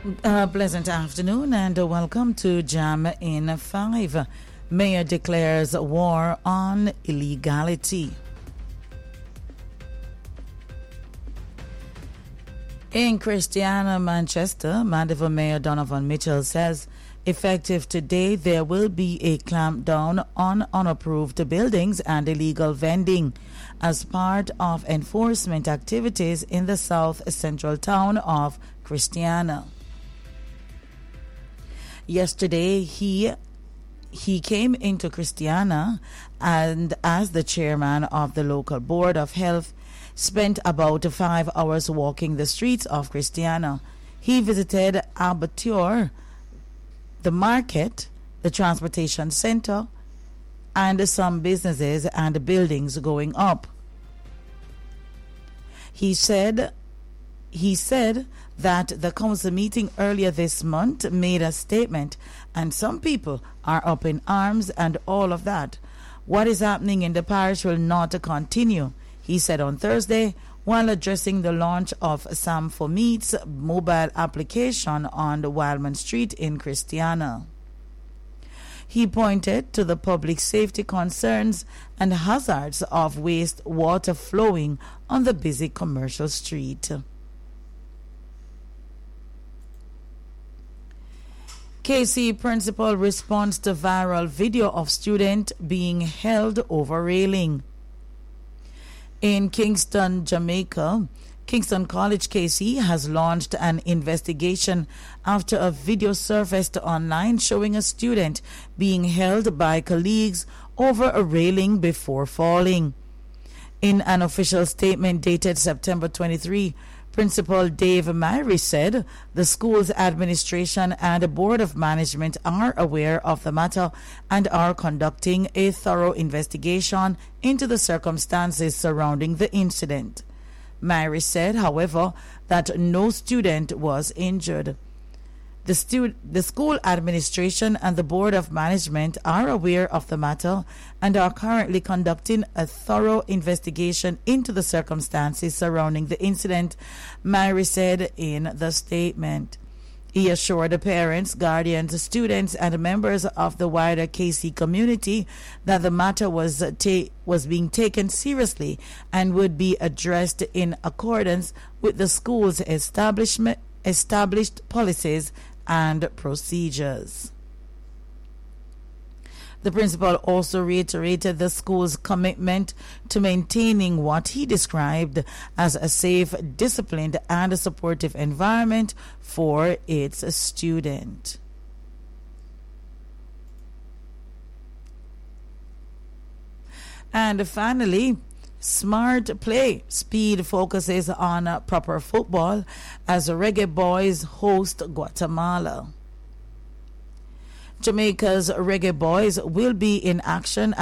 Pleasant afternoon and welcome to Jam in 5. Mayor declares war on illegality. In Christiana, Manchester, Mandeville Mayor Donovan Mitchell says effective today there will be a clampdown on unapproved buildings and illegal vending as part of enforcement activities in the south central town of Christiana. Yesterday, he came into Christiana and, as the chairman of the local board of health, spent about 5 hours walking the streets of Christiana. He visited Abattoir, the market, the transportation center, and some businesses and buildings going up. He said that the council meeting earlier this month made a statement and some people are up in arms and all of that. What is happening in the parish will not continue, he said on Thursday while addressing the launch of Sam for Meat's mobile application on the Wildman Street in Christiana. He pointed to the public safety concerns and hazards of waste water flowing on the busy commercial street. KC principal responds to viral video of student being held over railing. In Kingston, Jamaica, Kingston College KC has launched an investigation after a video surfaced online showing a student being held by colleagues over a railing before falling. In an official statement dated September 23, Principal Dave Myrie said the school's administration and board of management are aware of the matter and are conducting a thorough investigation into the circumstances surrounding the incident. Myrie said, however, that no student was injured. The school administration and the board of management are aware of the matter and are currently conducting a thorough investigation into the circumstances surrounding the incident, Myrie said in the statement. He assured the parents, guardians, students, and members of the wider KC community that the matter was being taken seriously and would be addressed in accordance with the school's established policies and procedures. The principal also reiterated the school's commitment to maintaining what he described as a safe, disciplined, and supportive environment for its student. And finally, Smart Play Speed focuses on proper football as Reggae Boys host Guatemala. Jamaica's Reggae Boys will be in action